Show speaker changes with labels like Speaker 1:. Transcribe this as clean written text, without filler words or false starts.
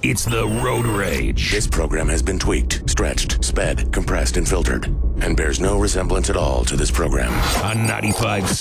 Speaker 1: It's the Road Rage.
Speaker 2: This program has been tweaked, stretched, sped, compressed, and filtered, and bears no resemblance at all to this program.
Speaker 1: On 95